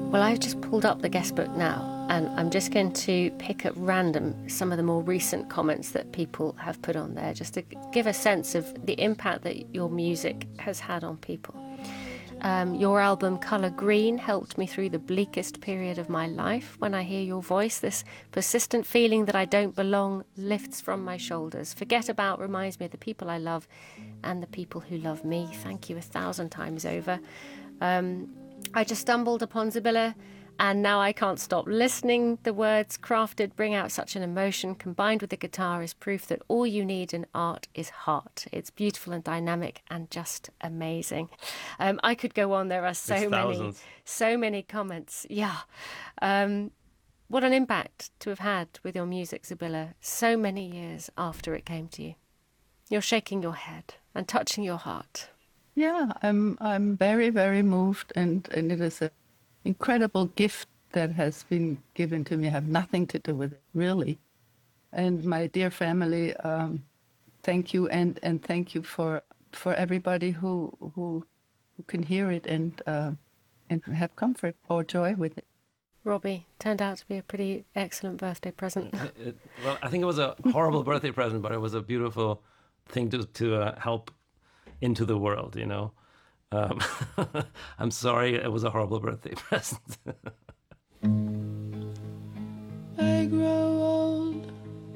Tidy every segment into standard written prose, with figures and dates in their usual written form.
Well, I've just pulled up the guest book now, and I'm just going to pick at random some of the more recent comments that people have put on there, just to give a sense of the impact that your music has had on people. Your album Colour Green helped me through the bleakest period of my life. When I hear your voice, this persistent feeling that I don't belong lifts from my shoulders. Forget About reminds me of the people I love and the people who love me. Thank you 1,000 times over. I just stumbled upon Sibilla, and now I can't stop listening. The words crafted bring out such an emotion, combined with the guitar is proof that all you need in art is heart. It's beautiful and dynamic and just amazing. I could go on. There are so many comments. Yeah. What an impact to have had with your music, Sibilla, so many years after it came to you. You're shaking your head and touching your heart. Yeah, I'm very, very moved, and it is an incredible gift that has been given to me. I have nothing to do with it, really. And my dear family, thank you, and thank you for everybody who can hear it and have comfort or joy with it. Robbie, turned out to be a pretty excellent birthday present. Well, I think it was a horrible birthday present, but it was a beautiful thing to help into the world, you know. I'm sorry, it was a horrible birthday present. I grow old,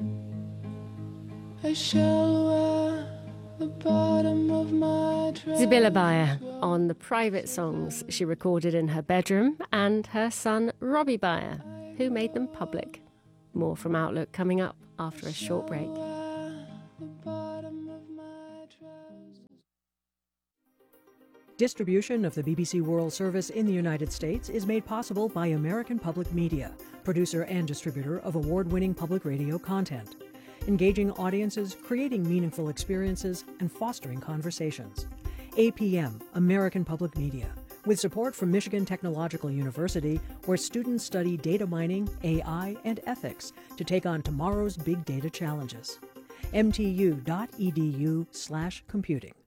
I shall wear the bottom of my dress. Sibilla Bayer on the private songs she recorded in her bedroom, and her son Robbie Bayer, who made them public. More from Outlook coming up after a short break. Distribution of the BBC World Service in the United States is made possible by American Public Media, producer and distributor of award-winning public radio content. Engaging audiences, creating meaningful experiences, and fostering conversations. APM, American Public Media, with support from Michigan Technological University, where students study data mining, AI, and ethics to take on tomorrow's big data challenges. mtu.edu/computing.